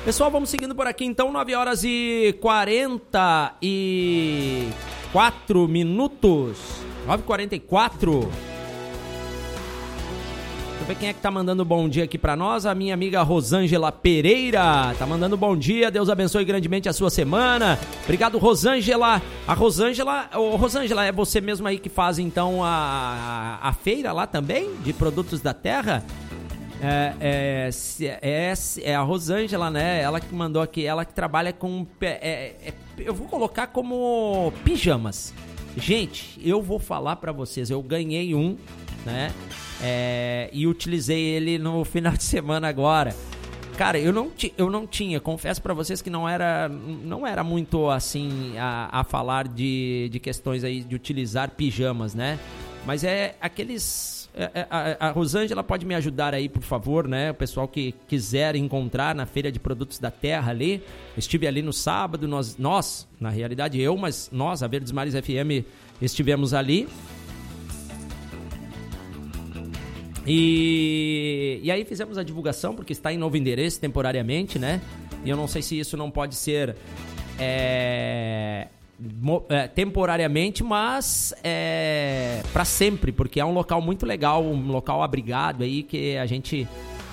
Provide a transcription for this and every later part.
Pessoal, vamos seguindo por aqui então, 9 horas e 44 minutos. 9h44. Deixa eu ver quem é que tá mandando bom dia aqui pra nós. A minha amiga Rosângela Pereira tá mandando bom dia. Deus abençoe grandemente a sua semana. Obrigado, Rosângela. A Rosângela, Rosângela, é você mesma aí que faz então a feira lá também de produtos da terra? É a Rosângela, né? Ela que mandou aqui, ela que trabalha com... eu vou colocar como pijamas. Gente, eu vou falar pra vocês, eu ganhei um, né? E utilizei ele no final de semana agora. Cara, eu não tinha, confesso pra vocês que não era muito assim a falar de questões aí de utilizar pijamas, né? Mas aqueles... A Rosângela pode me ajudar aí, por favor, né? O pessoal que quiser encontrar na Feira de Produtos da Terra ali. Estive ali no sábado, nós na realidade mas nós, a Verdes Mares FM, estivemos ali. E aí fizemos a divulgação, porque está em novo endereço temporariamente, né? E eu não sei se isso não pode ser temporariamente, mas para sempre, porque é um local muito legal, um local abrigado aí, que a gente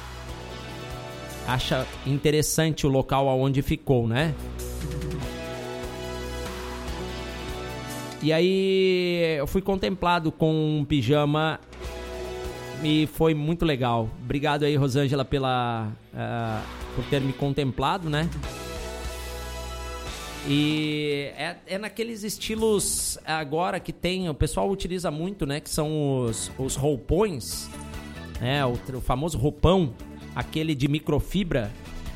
acha interessante o local aonde ficou, né? E aí eu fui contemplado com um pijama e foi muito legal. Obrigado aí, Rosângela, por ter me contemplado, né? E é naqueles estilos agora que tem, o pessoal utiliza muito, né? Que são os roupões, né? O famoso roupão, aquele de microfibra.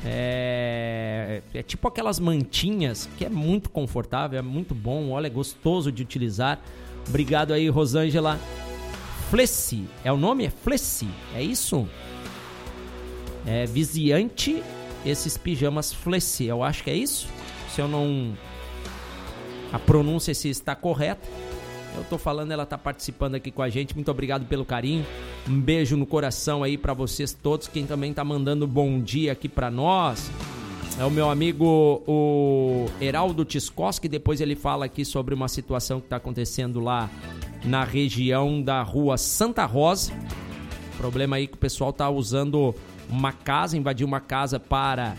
É tipo aquelas mantinhas, que é muito confortável, é muito bom, olha, é gostoso de utilizar. Obrigado aí, Rosângela. Flessi, é o nome? É Flessi, é isso? É Viziante, esses pijamas Flessi, eu acho que é isso. Se eu não... A pronúncia se está correta. Eu tô falando, ela tá participando aqui com a gente. Muito obrigado pelo carinho. Um beijo no coração aí pra vocês todos. Quem também tá mandando bom dia aqui pra nós é o meu amigo, o Heraldo Tiscos, que depois ele fala aqui sobre uma situação que tá acontecendo lá na região da rua Santa Rosa. Problema aí que o pessoal tá usando uma casa, invadiu uma casa para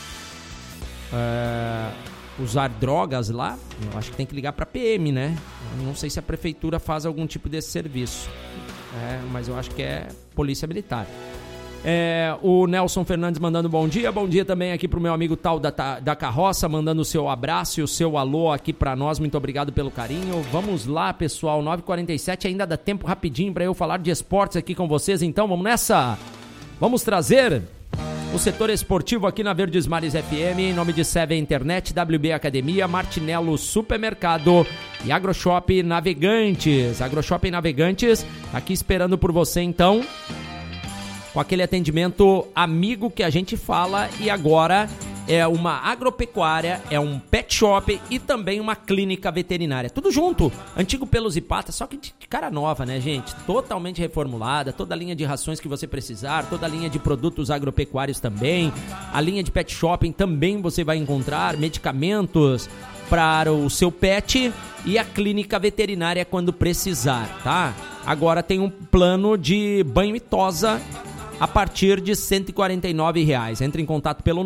usar drogas lá. Eu acho que tem que ligar pra PM, né? Eu não sei se a prefeitura faz algum tipo desse serviço, mas eu acho que é polícia militar. O Nelson Fernandes mandando bom dia também aqui pro meu amigo Tal da Carroça, mandando o seu abraço e o seu alô aqui pra nós, muito obrigado pelo carinho. Vamos lá, pessoal, 9h47, ainda dá tempo rapidinho pra eu falar de esportes aqui com vocês, então vamos nessa. Vamos trazer o setor esportivo aqui na Verdes Mares FM, em nome de Seven Internet, WB Academia, Martinello Supermercado e AgroShop Navegantes. AgroShop Navegantes, aqui esperando por você então, com aquele atendimento amigo que a gente fala, e agora é uma agropecuária, é um pet shop e também uma clínica veterinária. Tudo junto, antigo Pelos e Patas, só que de cara nova, né, gente? Totalmente reformulada, toda a linha de rações que você precisar, toda a linha de produtos agropecuários também, a linha de pet shopping também você vai encontrar, medicamentos para o seu pet e a clínica veterinária quando precisar, tá? Agora tem um plano de banho e tosa a partir de R$ 149. Entre em contato pelo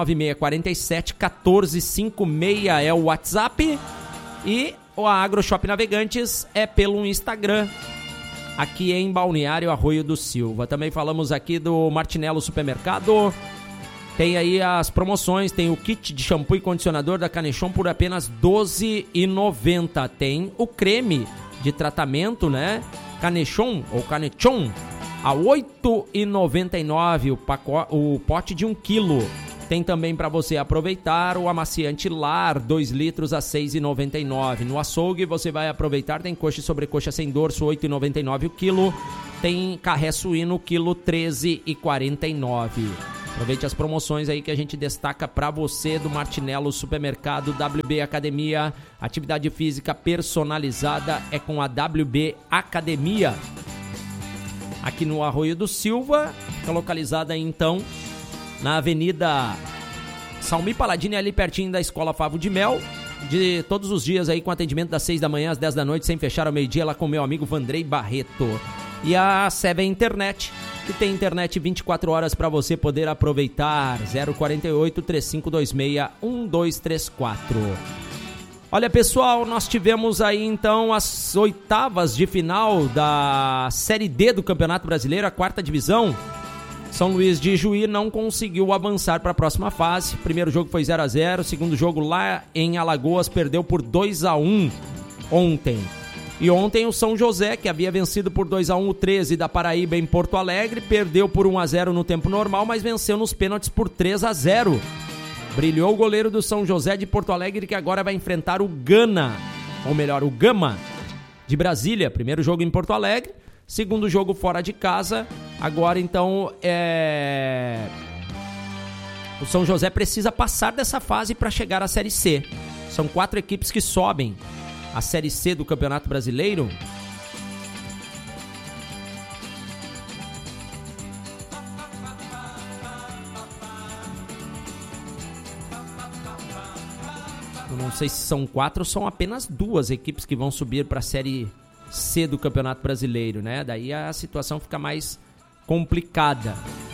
99647-1456 é o WhatsApp, e o AgroShop Navegantes é pelo Instagram, aqui em Balneário Arroio do Silva. Também falamos aqui do Martinello Supermercado. Tem aí as promoções, tem o kit de shampoo e condicionador da Canechon por apenas R$ 12,90. Tem o creme de tratamento, né? Canechon ou Canechon a R$ 8,99 o pote de 1 quilo. Tem também para você aproveitar o amaciante Lar, 2 litros a R$ 6,99. No açougue você vai aproveitar, tem coxa e sobrecoxa sem dorso, R$ 8,99 o quilo. Tem carré suíno, quilo, R$ 13,49. Aproveite as promoções aí que a gente destaca para você do Martinello Supermercado, WB Academia. Atividade física personalizada é com a WB Academia. Aqui no Arroio do Silva, fica localizada então na Avenida Salmi Paladini é ali pertinho da Escola Favo de Mel, de todos os dias aí com atendimento das 6 da manhã às 10 da noite, sem fechar ao meio-dia, lá com meu amigo Vandrei Barreto. E a Seven Internet, que tem internet 24 horas para você poder aproveitar. 048 3526 1234. Olha, pessoal, nós tivemos aí então as oitavas de final da Série D do Campeonato Brasileiro, a 4ª divisão. São Luís de Juí não conseguiu avançar para a próxima fase. Primeiro jogo foi 0-0, segundo jogo lá em Alagoas perdeu por 2-1 ontem. E ontem o São José, que havia vencido por 2-1 o 13 da Paraíba em Porto Alegre, perdeu por 1-0 no tempo normal, mas venceu nos pênaltis por 3-0. Brilhou o goleiro do São José de Porto Alegre, que agora vai enfrentar o Gana, ou melhor, o Gama de Brasília. Primeiro jogo em Porto Alegre, segundo jogo fora de casa. Agora então o São José precisa passar dessa fase para chegar à Série C. São 4 equipes que sobem a Série C do Campeonato Brasileiro. Eu não sei se são 4 ou são apenas 2 equipes que vão subir para a Série C do Campeonato Brasileiro, né? Daí a situação fica mais complicada.